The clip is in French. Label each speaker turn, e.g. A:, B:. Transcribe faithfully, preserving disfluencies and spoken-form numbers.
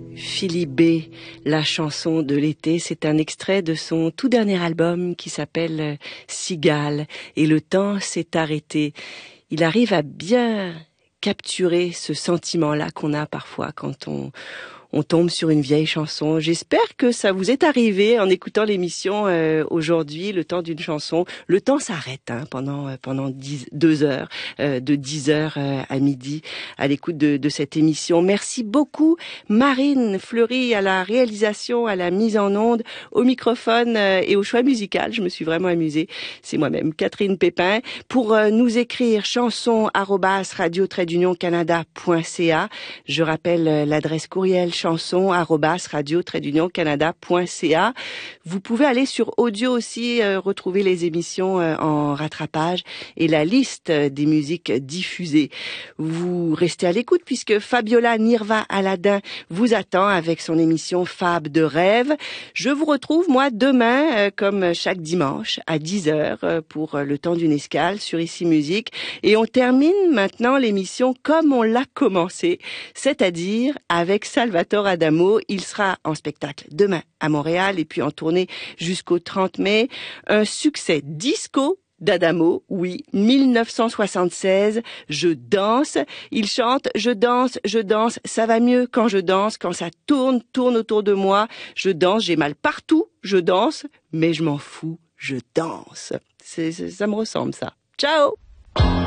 A: Philippe B, la chanson de l'été, c'est un extrait de son tout dernier album qui s'appelle Cigale et le temps s'est arrêté. Il arrive à bien capturer ce sentiment-là qu'on a parfois quand on on tombe sur une vieille chanson. J'espère que ça vous est arrivé en écoutant l'émission euh, aujourd'hui, le temps d'une chanson. Le temps s'arrête hein, pendant euh, pendant dix, deux heures, euh, de dix heures euh, à midi, à l'écoute de, de cette émission. Merci beaucoup Marine Fleury à la réalisation, à la mise en onde, au microphone euh, et au choix musical. Je me suis vraiment amusée. C'est moi-même, Catherine Pépin. Pour euh, nous écrire chanson arobase radio trait d'union canada point c a. Je rappelle euh, l'adresse courriel chanson arobase radio trait d'union canada point c a. Vous pouvez aller sur audio aussi, euh, retrouver les émissions euh, en rattrapage et la liste euh, des musiques diffusées. Vous restez à l'écoute puisque Fabiola Nirva Aladin vous attend avec son émission Fab de rêve. Je vous retrouve moi demain euh, comme chaque dimanche à dix heures euh, pour euh, le temps d'une escale sur Ici Musique et on termine maintenant l'émission comme on l'a commencé, c'est-à-dire avec Salvatore Adamo. Il sera en spectacle demain à Montréal et puis en tournée jusqu'au trente mai. Un succès disco d'Adamo, oui, mille neuf cent soixante-seize, Je danse. Il chante, je danse, je danse, ça va mieux quand je danse, quand ça tourne, tourne autour de moi. Je danse, j'ai mal partout, je danse, mais je m'en fous, je danse. C'est, c'est, ça me ressemble ça. Ciao!